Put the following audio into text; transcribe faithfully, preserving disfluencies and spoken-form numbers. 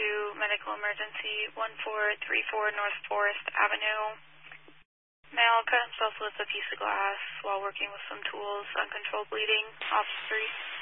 to medical emergency one four three four North Forest Avenue. Male cut himself with a piece of glass while working with some tools. Uncontrolled bleeding. Officer three.